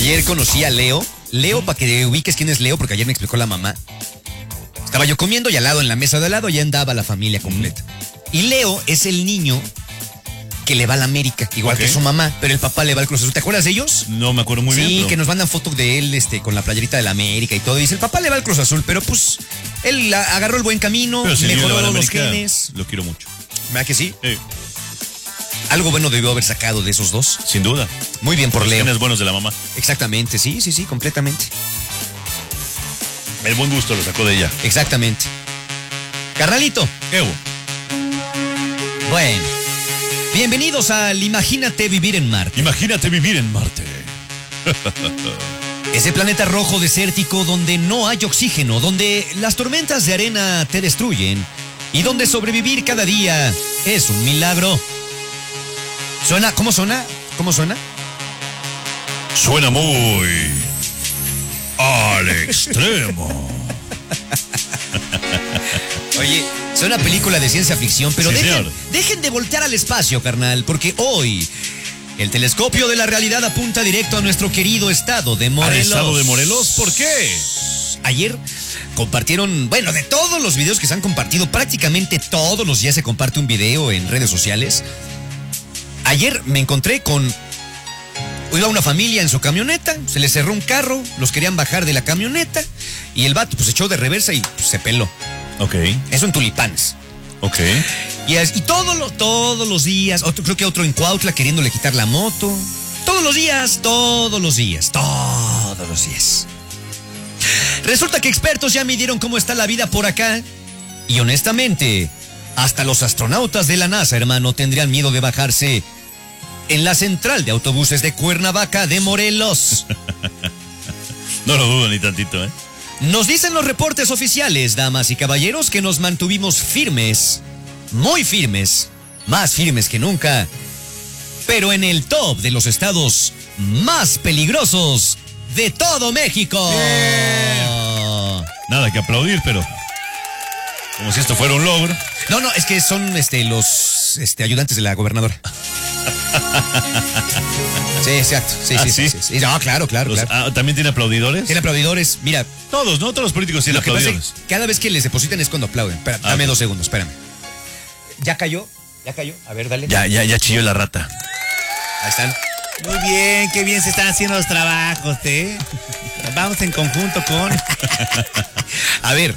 Ayer conocí a Leo. Leo, para que ubiques quién es Leo, porque ayer me explicó la mamá. Estaba yo comiendo y al lado, en la mesa de al lado, ya andaba la familia completa. Y Leo es el niño que le va a la América, igual que su mamá, pero el papá le va al Cruz Azul. ¿Te acuerdas de ellos? No me acuerdo muy bien. Sí, pero... que nos mandan fotos de él con la playerita de la América y todo. Y dice, el papá le va al Cruz Azul, pero pues él agarró el buen camino, pero si mejoró los América, genes. Lo quiero mucho. ¿Verdad que sí? Sí. Algo bueno debió haber sacado de esos dos. Sin duda. Muy bien por Los Leo. genes buenos de la mamá. Exactamente, sí, completamente. El buen gusto lo sacó de ella. Exactamente. Carnalito. ¿Qué hubo? Bueno. Bienvenidos al Imagínate Vivir en Marte. Imagínate vivir en Marte. Ese planeta rojo desértico donde no hay oxígeno, donde las tormentas de arena te destruyen y donde sobrevivir cada día es un milagro. ¿Suena? ¿Cómo suena? ¿Cómo suena? Suena muy... al extremo. Oye, es una película de ciencia ficción, pero Sí, dejen de voltear al espacio, carnal, porque hoy el telescopio de la realidad apunta directo a nuestro querido estado de Morelos. ¿Al estado de Morelos? ¿Por qué? Ayer compartieron, bueno, de todos los videos que se han compartido, prácticamente todos los días se comparte un video en redes sociales. Ayer me encontré con... Iba una familia en su camioneta, se les cerró un carro, los querían bajar de la camioneta y el vato pues echó de reversa y pues, se peló. Ok. Eso en Tulipanes. Ok. Y todos los días, creo que otro en Cuautla queriéndole quitar la moto. Todos los días. Resulta que expertos ya midieron cómo está la vida por acá. Y honestamente, hasta los astronautas de la NASA, hermano, tendrían miedo de bajarse en la central de autobuses de Cuernavaca de Morelos. No lo dudo ni tantito, ¿eh? Nos dicen los reportes oficiales, damas y caballeros, que nos mantuvimos firmes, muy firmes, más firmes que nunca, pero en el top de los estados más peligrosos de todo México. Nada que aplaudir, pero como si esto fuera un logro. No, es que son los ayudantes de la gobernadora. Sí, exacto. Sí. No, claro. ¿También tiene aplaudidores? Tiene aplaudidores, mira. Todos, ¿no? Todos los políticos tienen aplaudidores. Pasa es que cada vez que les depositan es cuando aplauden. Dame 2 segundos, espérame. ¿Ya cayó? A ver, dale. Ya chilló la rata. Ahí están. Muy bien, qué bien se están haciendo los trabajos, ¿eh? Vamos en conjunto con... A ver,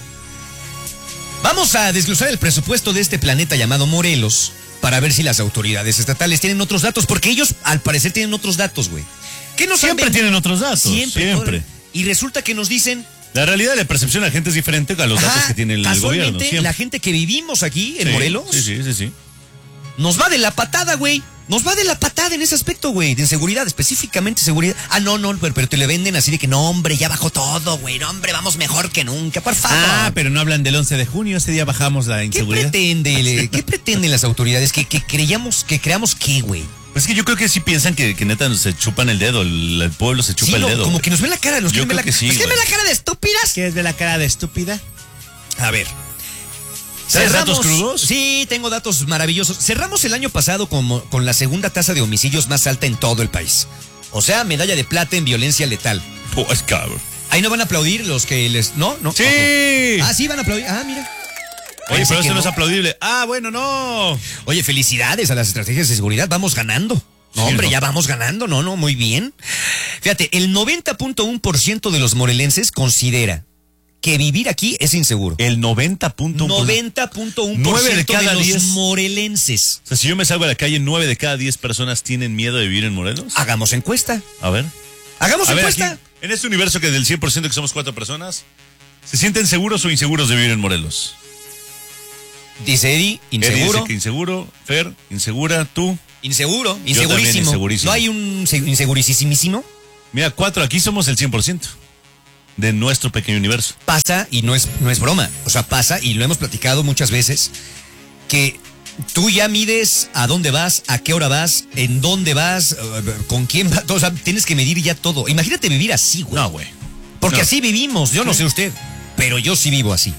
vamos a desglosar el presupuesto de este planeta llamado Morelos para ver si las autoridades estatales tienen otros datos, porque ellos al parecer tienen otros datos, güey. ¿Qué nos Siempre tienen otros datos. Siempre. Y resulta que nos dicen... La realidad de la percepción de la gente es diferente a los datos que tiene el gobierno. Siempre. La gente que vivimos aquí en Morelos... Sí. Nos va de la patada, güey. Nos va de la patada en ese aspecto, güey. De inseguridad, específicamente seguridad. No, pero te le venden así de que no, hombre, ya bajó todo, güey. No, hombre, vamos mejor que nunca, por favor. Pero no hablan del 11 de junio, ese día bajamos la inseguridad. ¿Qué pretenden las autoridades? ¿Que creamos qué, güey? Pues es que yo creo que sí piensan que neta se chupan el dedo, el pueblo se chupa el dedo. Como que nos ven la cara, nos ven la cara. Sí, ¿Nos ven la cara de estúpidas? ¿Qué es de la cara de estúpida? A ver. ¿Tienes datos crudos? Sí, tengo datos maravillosos. Cerramos el año pasado con la segunda tasa de homicidios más alta en todo el país. O sea, medalla de plata en violencia letal. Pues cabrón. Ahí no van a aplaudir los que les... No. Sí. Okay. Sí van a aplaudir. Mira. Oye, pero eso no es aplaudible. Bueno, no. Oye, felicidades a las estrategias de seguridad. Vamos ganando. No, hombre, ya vamos ganando. No, muy bien. Fíjate, el 90.1% de los morelenses considera que vivir aquí es inseguro. El 90.1%. 9 de cada 10 morelenses. O sea, si yo me salgo a la calle, 9 de cada 10 personas tienen miedo de vivir en Morelos. Hagamos encuesta. A ver. Hagamos encuesta. Aquí, en este universo que del 100% que somos 4 personas, ¿se sienten seguros o inseguros de vivir en Morelos? Dice Eddie, inseguro. Eddie dice que inseguro. Fer, insegura. ¿Tú? Inseguro, Yo también insegurísimo. ¿No hay un insegurísimísimo? Mira, 4, aquí somos el 100% de nuestro pequeño universo. Pasa, y no es broma, o sea, pasa, y lo hemos platicado muchas veces, que tú ya mides a dónde vas, a qué hora vas, en dónde vas, con quién vas, o sea, tienes que medir ya todo. Imagínate vivir así, güey. No, güey. Porque así vivimos, yo no sé usted, pero yo sí vivo así.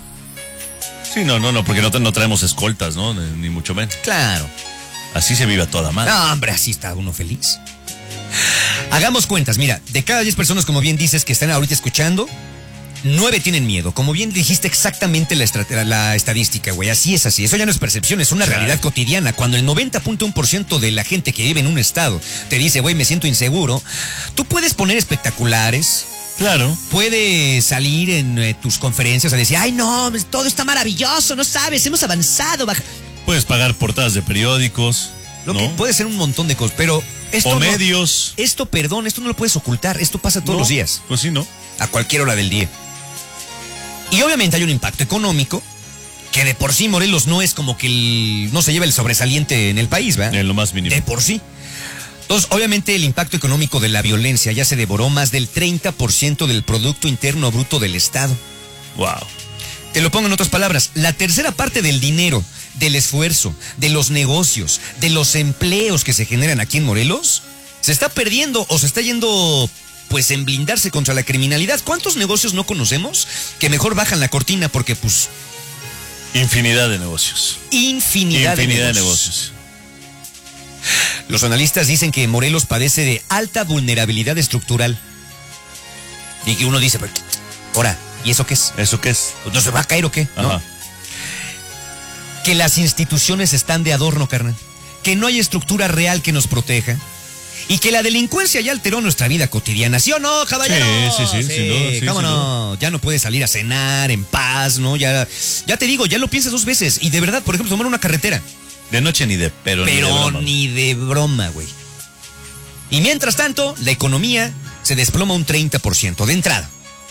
Sí, no, porque no traemos escoltas, ¿no? Ni mucho menos. Claro. Así se vive a toda madre. No, hombre, así está uno feliz. Hagamos cuentas, mira, de cada 10 personas, como bien dices, que están ahorita escuchando, 9 tienen miedo. Como bien dijiste exactamente la estadística, güey. Así es así. Eso ya no es percepción, es una realidad cotidiana. Cuando el 90.1% de la gente que vive en un estado te dice, güey, me siento inseguro, tú puedes poner espectaculares. Claro. Puedes salir en tus conferencias a decir, ay, no, todo está maravilloso, no sabes, hemos avanzado. Puedes pagar portadas de periódicos. Lo que puede ser un montón de cosas, pero esto o medios. Esto no lo puedes ocultar. Esto pasa todos los días. Pues sí, ¿no? A cualquier hora del día. Y obviamente hay un impacto económico, que de por sí Morelos no es como que no se lleva el sobresaliente en el país, ¿verdad? En lo más mínimo. De por sí. Entonces, obviamente el impacto económico de la violencia ya se devoró más del 30% del Producto Interno Bruto del Estado. Wow. Te lo pongo en otras palabras, la tercera parte del dinero, del esfuerzo, de los negocios, de los empleos que se generan aquí en Morelos, se está perdiendo o se está yendo, pues, en blindarse contra la criminalidad. ¿Cuántos negocios no conocemos que mejor bajan la cortina porque, pues... Infinidad de negocios. Infinidad de negocios. Los analistas dicen que Morelos padece de alta vulnerabilidad estructural. Y que uno dice, ahora, ¿y eso qué es? ¿Eso qué es? ¿No se va a caer o qué? ¿No? Que las instituciones están de adorno, carnal. Que no hay estructura real que nos proteja. Y que la delincuencia ya alteró nuestra vida cotidiana. ¿Sí o no, caballero? Sí, sin duda. Sí, ¿cómo no? Ya no puedes salir a cenar en paz, ¿no? Ya te digo, ya lo piensas 2 veces. Y de verdad, por ejemplo, tomar una carretera. De noche ni de ni de broma, güey. Y mientras tanto, la economía se desploma un 30% de entrada.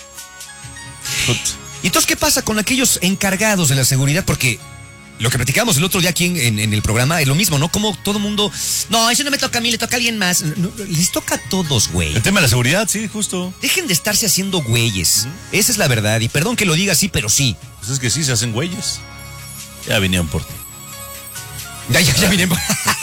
¿Y entonces qué pasa con aquellos encargados de la seguridad? Porque lo que platicamos el otro día aquí en el programa es lo mismo, ¿no? Como todo mundo, no, eso no me toca a mí, le toca a alguien más. No, les toca a todos, güey. El tema de la seguridad, sí, justo. Dejen de estarse haciendo güeyes. Esa es la verdad. Y perdón que lo diga así, pero sí. Pues es que sí, se hacen güeyes. Ya vinieron por ti. Ya vinieron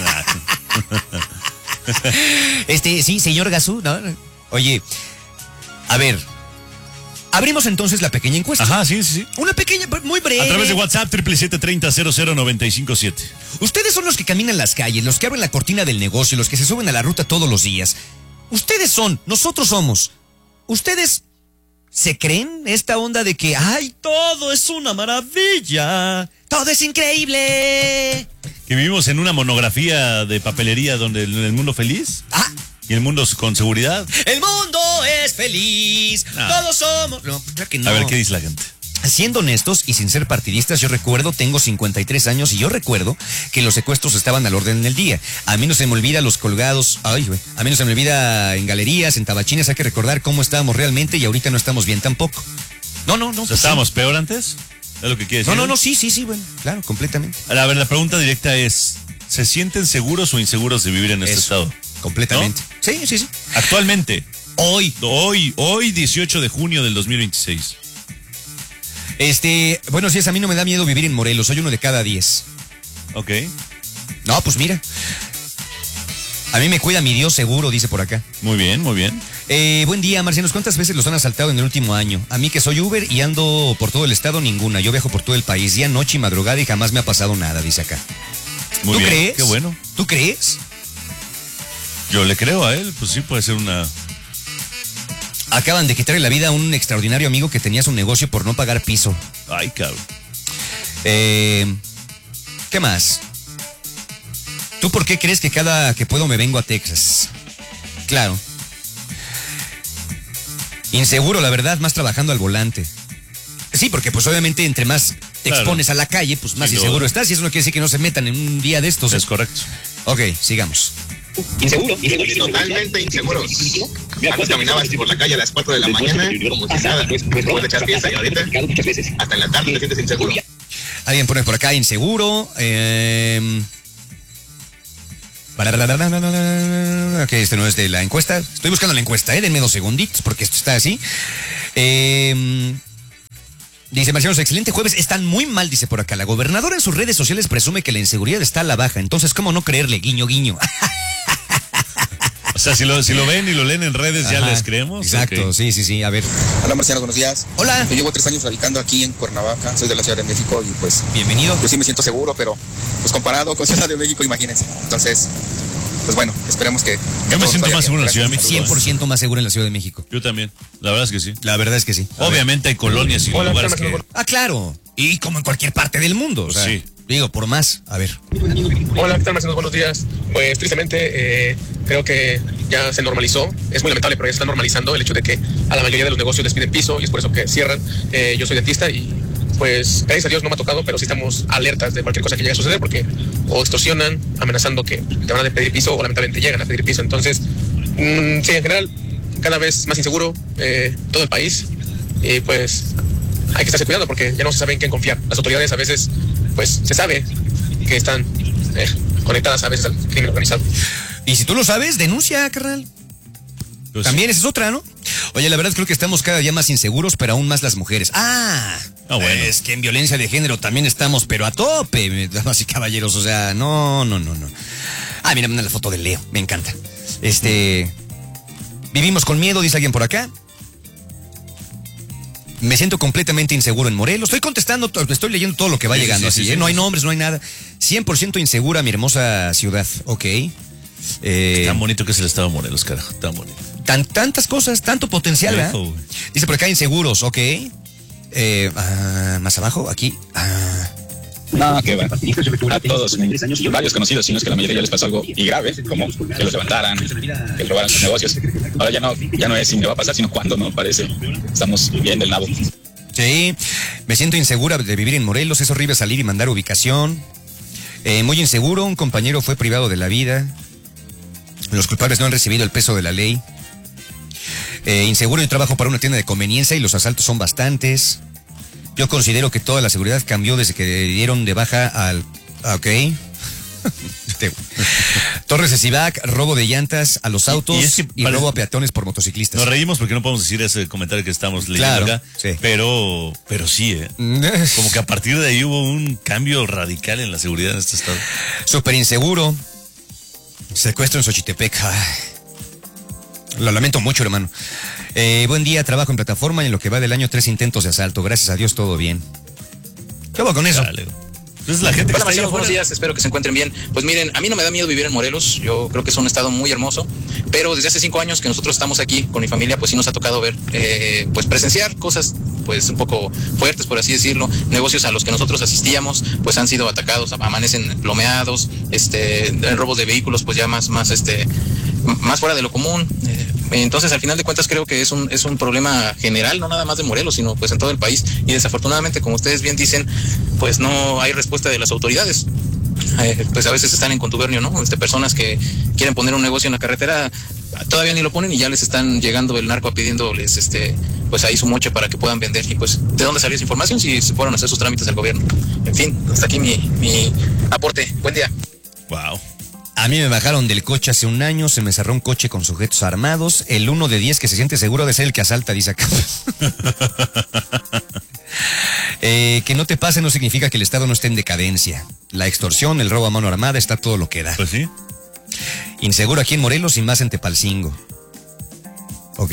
sí, señor Gazú, ¿no? Oye, a ver, abrimos entonces la pequeña encuesta. Ajá, sí. Una pequeña, muy breve. A través de WhatsApp, 777-30-00957. Ustedes son los que caminan las calles, los que abren la cortina del negocio, los que se suben a la ruta todos los días. Ustedes son, nosotros somos. Ustedes se creen esta onda de que, ay, todo es una maravilla, todo es increíble. Que vivimos en una monografía de papelería donde en el mundo feliz. Y el mundo con seguridad. El mundo es feliz. Todos somos. No, claro que no. A ver, ¿qué dice la gente? Siendo honestos y sin ser partidistas, yo recuerdo, tengo 53 años y yo recuerdo que los secuestros estaban al orden del día. A mí no se me olvida los colgados, a mí no se me olvida en galerías, en tabachines, hay que recordar cómo estábamos realmente y ahorita no estamos bien tampoco. No. O sea, ¿estábamos peor antes? ¿Es lo que quiere decir? No, sí, bueno, claro, completamente. A ver, la pregunta directa es, ¿se sienten seguros o inseguros de vivir en este estado? Completamente. ¿No? Sí. Actualmente. Hoy, 18 de junio del 2026. Bueno, sí, a mí no me da miedo vivir en Morelos, soy uno de cada 10. Ok. No, pues mira. A mí me cuida mi Dios seguro, dice por acá. Muy bien. Buen día, marcianos. ¿Cuántas veces los han asaltado en el último año? A mí que soy Uber y ando por todo el estado, ninguna. Yo viajo por todo el país, día, noche y madrugada y jamás me ha pasado nada, dice acá. Muy ¿Tú bien, crees? qué bueno. ¿Tú crees? Yo le creo a él, pues sí, puede ser una... Acaban de quitarle la vida a un extraordinario amigo que tenía su negocio por no pagar piso. Ay, cabrón. ¿Qué más? ¿Tú por qué crees que cada que puedo me vengo a Texas? Claro. Inseguro, la verdad, más trabajando al volante. Sí, porque pues obviamente entre más te expones a la calle, pues más inseguro estás. Y eso no quiere decir que no se metan en un día de estos. Es correcto. Ok, sigamos. Inseguro. Totalmente inseguro. Antes caminabas por la calle a las 4 de la mañana, como si nada. Después de echar fiesta y ahorita, hasta en la tarde te sientes inseguro. Alguien pone por acá inseguro. Ok, este no es de la encuesta. Estoy buscando la encuesta, denme 2 segunditos porque esto está así. Dice Marcianos, excelente jueves, están muy mal, dice por acá. La gobernadora en sus redes sociales presume que la inseguridad está a la baja, entonces ¿cómo no creerle? Guiño, guiño. O sea, si lo ven y lo leen en redes, ¿ya les creemos? Exacto, okay. Sí, a ver. Hola Marciano, buenos días. Hola. Yo llevo 3 años radicando aquí en Cuernavaca, soy de la Ciudad de México y pues... Bienvenido. Yo sí me siento seguro, pero pues comparado con Ciudad de México, imagínense. Entonces, pues bueno, esperemos que... Yo me siento más seguro en la Ciudad de México. 100% más seguro en la Ciudad de México. Yo también, la verdad es que sí. La verdad es que sí. Obviamente hay colonias y lugares que... Ah, claro. Y como en cualquier parte del mundo. O sea, Sí. Digo, por más. A ver. Hola, ¿qué tal, Marcelo? Buenos días. Pues tristemente creo que ya se normalizó. Es muy lamentable, pero ya se está normalizando el hecho de que a la mayoría de los negocios les piden piso y es por eso que cierran. Yo soy dentista y pues gracias a Dios no me ha tocado, pero sí estamos alertas de cualquier cosa que llegue a suceder porque o extorsionan amenazando que te van a pedir piso o lamentablemente llegan a pedir piso. Entonces, sí, en general, cada vez más inseguro todo el país y pues hay que estarse cuidando porque ya no se sabe en quién confiar. Las autoridades a veces pues se sabe que están conectadas a veces al crimen organizado. Y si tú lo sabes, denuncia, carnal. Pues También esa es otra, ¿no? Oye, la verdad creo que estamos cada día más inseguros, pero aún más las mujeres. Bueno. Es que en violencia de género también estamos, pero a tope, damas y caballeros. O sea, no. Ah, mira la foto de Leo, me encanta. Vivimos con miedo, dice alguien por acá. Me siento completamente inseguro en Morelos. Estoy contestando, estoy leyendo todo lo que va Sí, llegando sí, así, sí, ¿eh? sí, No hay sí. nombres, no hay nada. 100% insegura mi hermosa ciudad, ok. Tan bonito que es el estado de Morelos, carajo, tan bonito. Tantas cosas, tanto potencial, ¿verdad? Lejos, güey. Dice por acá inseguros, ok. Más abajo, aquí. No, que va. A todos, varios conocidos, sino es que la mayoría ya les pasó algo y grave, como que los levantaran, que robaran sus negocios. Ahora ya no es si me va a pasar, sino cuándo, ¿no? Parece. Estamos bien del nabo. Sí, me siento insegura de vivir en Morelos, es horrible salir y mandar ubicación. Muy inseguro, un compañero fue privado de la vida. Los culpables no han recibido el peso de la ley. Inseguro, yo trabajo para una tienda de conveniencia y los asaltos son bastantes. Yo considero que toda la seguridad cambió desde que dieron de baja al... Ok. Torres de Cibac, robo de llantas a los autos y es que y robo a peatones por motociclistas. Nos reímos porque no podemos decir ese comentario que estamos leyendo Claro, acá. sí. Pero sí, como que a partir de ahí hubo un cambio radical en la seguridad en este estado. Súper inseguro. Secuestro en Xochitepec. Ay. Lo lamento mucho, hermano. Buen día, trabajo en plataforma y en lo que va del año 3 intentos de asalto. Gracias a Dios, todo bien. ¿Qué hago con eso? Dale. Entonces la gente que Hola, está allá Marcelo, buenos afuera- días, espero que se encuentren bien. Pues miren, a mí no me da miedo vivir en Morelos, yo creo que es un estado muy hermoso, pero desde hace 5 años que nosotros estamos aquí con mi familia, pues sí nos ha tocado ver, pues presenciar cosas pues un poco fuertes, por así decirlo. Negocios a los que nosotros asistíamos, pues han sido atacados, amanecen plomeados, robos de vehículos, pues ya más fuera de lo común. Entonces, al final de cuentas, creo que es un problema general, no nada más de Morelos, sino pues en todo el país. Y desafortunadamente, como ustedes bien dicen, pues no hay respuesta de las autoridades. Pues a veces están en contubernio, ¿no? Personas que quieren poner un negocio en la carretera, todavía ni lo ponen y ya les están llegando el narco pidiéndoles, pues ahí su moche para que puedan vender. Y pues, ¿de dónde salió esa información si se fueron a hacer sus trámites del gobierno? En fin, hasta aquí mi aporte. Buen día. Wow. A mí me bajaron del coche hace un año, se me cerró un coche con sujetos armados. El 1 de 10 que se siente seguro de ser el que asalta, dice acá. Que no te pase no significa que el Estado no esté en decadencia. La extorsión, el robo a mano armada, está todo lo que da. Pues sí. Inseguro aquí en Morelos y más en Tepalcingo. Ok.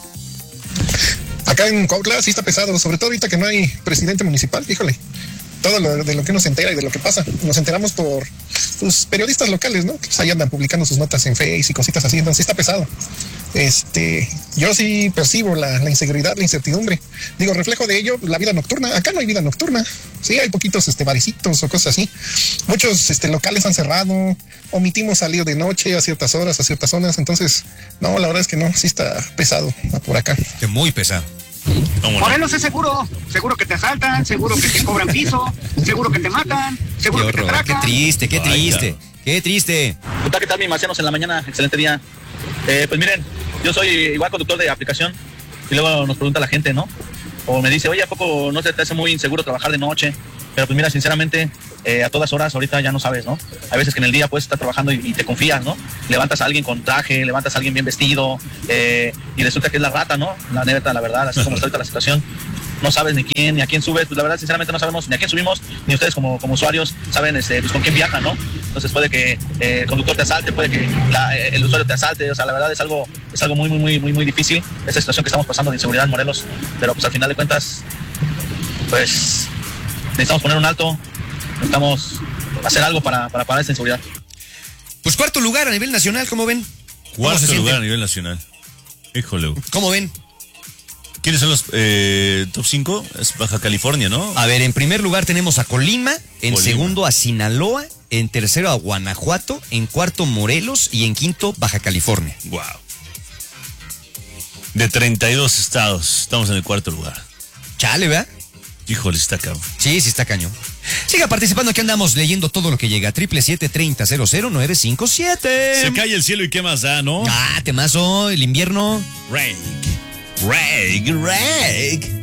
Acá en Cuautla sí está pesado, sobre todo ahorita que no hay presidente municipal, híjole. Todo de lo que uno se entera y de lo que pasa. Nos enteramos por pues, periodistas locales, ¿no? Que pues, ahí andan publicando sus notas en Face y cositas así, entonces sí está pesado. Yo sí percibo la inseguridad, la incertidumbre. Digo, reflejo de ello, la vida nocturna. Acá no hay vida nocturna. Sí, hay poquitos barecitos o cosas así. Muchos locales han cerrado. Omitimos salir de noche a ciertas horas, a ciertas zonas. Entonces, no, la verdad es que no, sí está pesado por acá. Que muy pesado. ¿Cómo no? Morelos es seguro, seguro que te asaltan, seguro que te cobran piso, seguro que te matan, Qué seguro que te horror, qué atracan. triste, qué Ay, triste, cabrón. qué triste. ¿Qué tal, mis marcianos en la mañana? Excelente día. Pues miren, yo soy igual conductor de aplicación y luego nos pregunta la gente, ¿no? O me dice, oye, ¿a poco no se te hace muy inseguro trabajar de noche? Pero pues mira, sinceramente, a todas horas ahorita ya no sabes, ¿no? Hay veces que en el día puedes estar trabajando y te confías, ¿no? Levantas a alguien con traje, levantas a alguien bien vestido y resulta que es la rata, ¿no? La neta, la verdad, así como está ahorita la situación. No sabes ni quién, ni a quién subes, pues la verdad, sinceramente no sabemos ni a quién subimos, ni ustedes como usuarios saben pues con quién viajan, ¿no? Entonces puede que el conductor te asalte, puede que el usuario te asalte, o sea, la verdad es algo muy difícil, esta situación que estamos pasando de inseguridad en Morelos, pero pues al final de cuentas, pues necesitamos poner un alto, necesitamos hacer algo para parar esta inseguridad. Pues cuarto lugar a nivel nacional, ¿cómo ven? ¿Cómo se Cuarto lugar a sienten? nivel nacional. Híjole. ¿Cómo ven? ¿Quiénes son los top 5? Es Baja California, ¿no? A ver, en primer lugar tenemos a Colima, en Colima. segundo a Sinaloa, en tercero a Guanajuato, en cuarto Morelos y en quinto Baja California. Wow. De 32 estados, estamos en el cuarto lugar. Chale, ¿verdad? Híjole, está cabrón. Sí, sí está cañón. Siga participando, aquí andamos leyendo todo lo que llega. 777-30-00957. Se cae el cielo y qué más da, ¿no? Temazo, el invierno. Rake.